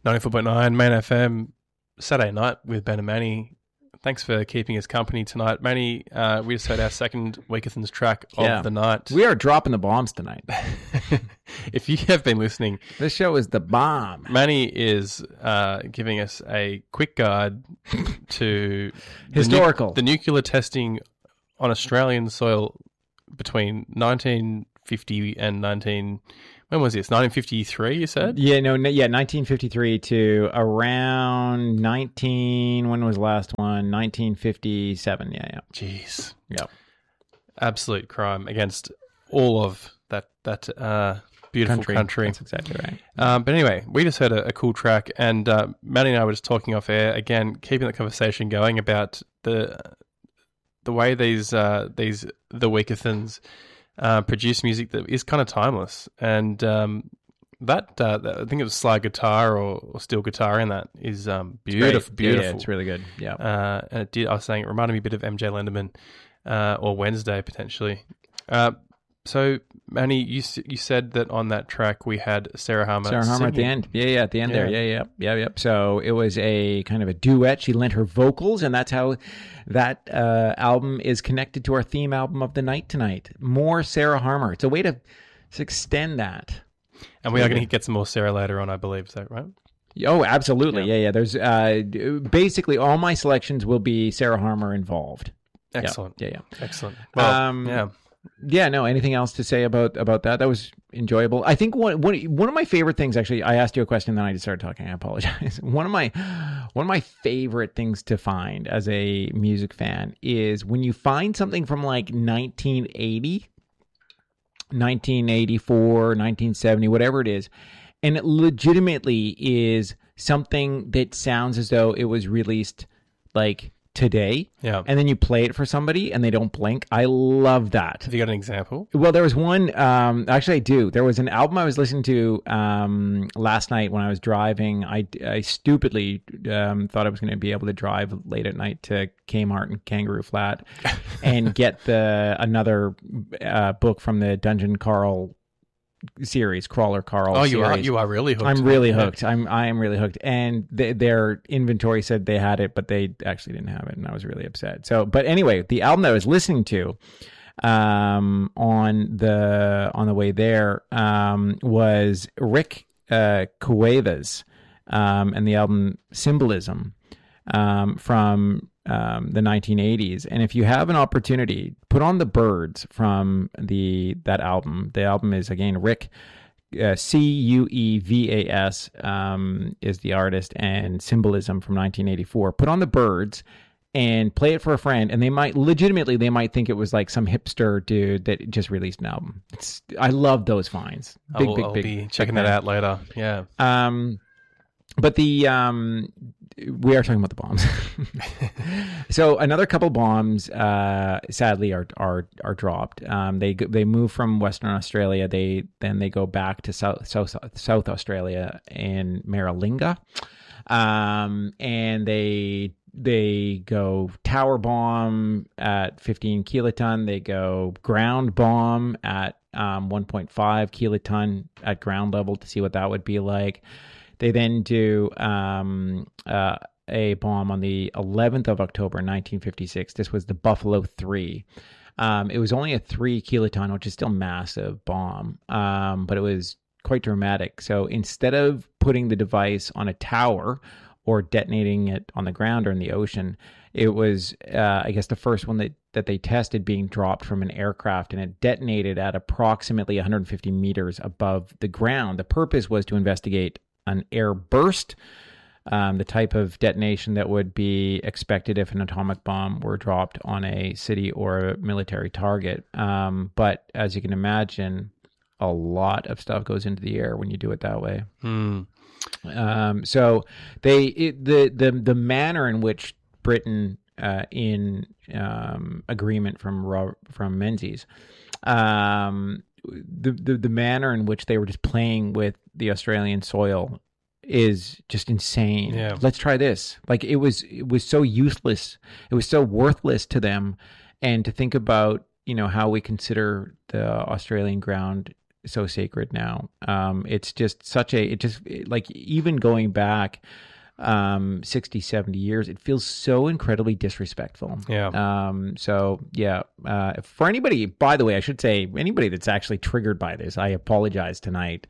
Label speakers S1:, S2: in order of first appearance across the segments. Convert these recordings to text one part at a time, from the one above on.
S1: 94.9 Main FM, Saturday night with Ben and Manny. Thanks for keeping us company tonight. Manny, we just heard our second Weekathons track of the night.
S2: We are dropping the bombs tonight.
S1: If you have been listening,
S2: this show is the bomb.
S1: Manny is giving us a quick guide to
S2: historical
S1: the nuclear testing on Australian soil between 1950 and when was this? 1953, you said?
S2: Yeah, 1953 to around when was the last one? 1957, yeah.
S1: Jeez.
S2: Yeah.
S1: Absolute crime against all of that beautiful country.
S2: That's exactly right.
S1: But anyway, we just heard a cool track, and Maddie and I were just talking off air, again, keeping the conversation going about the way the Weekathons produce music that is kind of timeless, and that I think it was slide guitar or steel guitar in that is beautiful.
S2: Yeah, it's really good. Yeah,
S1: and I was saying it reminded me a bit of MJ Lenderman or Wednesday potentially. So Manny, you said that on that track we had Sarah Harmer
S2: at the end. Yeah, at the end there. Yeah. So it was a kind of a duet. She lent her vocals, and that's how that album is connected to our theme album of the night tonight. More Sarah Harmer. It's a way to extend that.
S1: And we are going to get some more Sarah later on, I believe. Is that right?
S2: Oh, absolutely. Yeah. There's basically all my selections will be Sarah Harmer involved.
S1: Excellent.
S2: Yeah.
S1: Excellent. Well, yeah.
S2: Yeah, no, anything else to say about that? That was enjoyable. I think one of my favorite things, actually, I asked you a question, then I just started talking. I apologize. One of my favorite things to find as a music fan is when you find something from like 1980, 1984, 1970, whatever it is, and it legitimately is something that sounds as though it was released like today, and then you play it for somebody and they don't blink. I love that.
S1: Have you got an example?
S2: Well, there was one, actually I do. There was an album I was listening to last night when I was driving. I stupidly thought I was going to be able to drive late at night to Kmart and Kangaroo Flat and get another book from the Dungeon Carl series, Crawler Carl.
S1: Oh,
S2: series.
S1: you are really hooked.
S2: I'm really hooked. I am really hooked. And their inventory said they had it, but they actually didn't have it, and I was really upset. So, but anyway, the album that I was listening to on the way there was Rick Cuevas and the album Symbolism from the 1980s. And if you have an opportunity, put on The Birds from that album. The album is, again, Rick Cuevas is the artist, and Symbolism from 1984. Put on The Birds and play it for a friend, and they might think it was like some hipster dude that just released an album. I love those finds.
S1: I'll be checking that out later. Yeah.
S2: But we are talking about the bombs. So another couple bombs, sadly, are dropped. They move from Western Australia. They go back to South Australia in Maralinga, and they go tower bomb at 15 kiloton. They go ground bomb at 1.5 kiloton at ground level to see what that would be like. They then do a bomb on the 11th of October, 1956. This was the Buffalo 3. It was only a 3 kiloton, which is still massive bomb, but it was quite dramatic. So instead of putting the device on a tower or detonating it on the ground or in the ocean, it was, I guess, the first one that they tested being dropped from an aircraft, and it detonated at approximately 150 meters above the ground. The purpose was to investigate an air burst, the type of detonation that would be expected if an atomic bomb were dropped on a city or a military target. But as you can imagine, a lot of stuff goes into the air when you do it that way. So the manner in which Britain, in agreement from Menzies, the manner in which they were just playing with the Australian soil is just insane.
S1: Yeah.
S2: Let's try this. Like it was so useless. It was so worthless to them. And to think about, how we consider the Australian ground so sacred now. It's just such a, like even going back 60, 70 years, it feels so incredibly disrespectful.
S1: Yeah.
S2: For anybody, by the way, I should say, anybody that's actually triggered by this, I apologize tonight.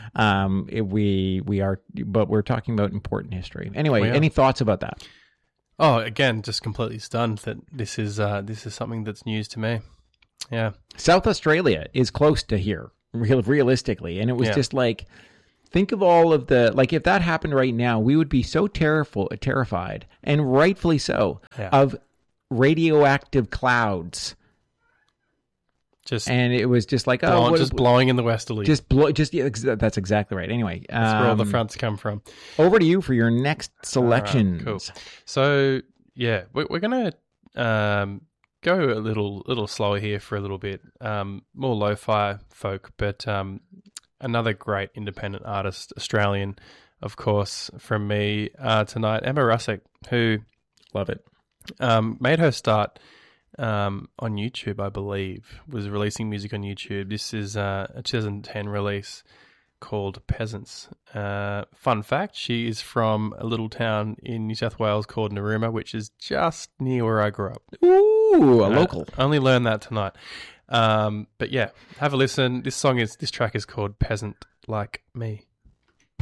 S2: But we're talking about important history. Anyway, any thoughts about that?
S1: Oh, again, just completely stunned that this is something that's news to me. Yeah.
S2: South Australia is close to here, realistically, and it was just like, think of all of the, like, if that happened right now, we would be so terrified, and rightfully so, of radioactive clouds. And it was just like,
S1: blowing in the westerly.
S2: That's exactly right. Anyway,
S1: that's where all the fronts come from.
S2: Over to you for your next selection.
S1: Cool. So yeah, we're gonna go a little slower here for a little bit. More lo-fi folk, but another great independent artist, Australian, of course, from me tonight, Emma Russack, who
S2: love it,
S1: made her start on YouTube, I believe, was releasing music on YouTube. This is a 2010 release called Peasants. Fun fact, she is from a little town in New South Wales called Narooma, which is just near where I grew up.
S2: Ooh, a local.
S1: Only learned that tonight. But yeah, have a listen. This track is called Peasant Like Me.